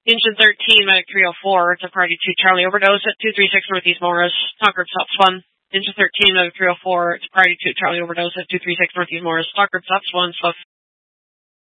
Engine 13, Medic 304, it's a priority 2 Charlie overdose at 236 Northeast Morris. Concord stops 1. Engine 13, Medic 304, it's a priority 2 Charlie overdose at 236 Northeast Morris. Concord stops 1,